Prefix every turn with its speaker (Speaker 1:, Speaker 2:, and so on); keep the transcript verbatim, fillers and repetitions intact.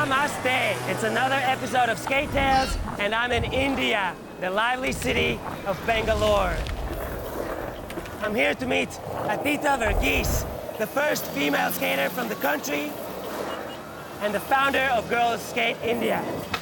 Speaker 1: Namaste. It's another episode of Skate Tales, and I'm in India, the lively city of Bangalore. I'm here to meet Aditya Verghese, the first female skater from the country and the founder of Girls Skate India.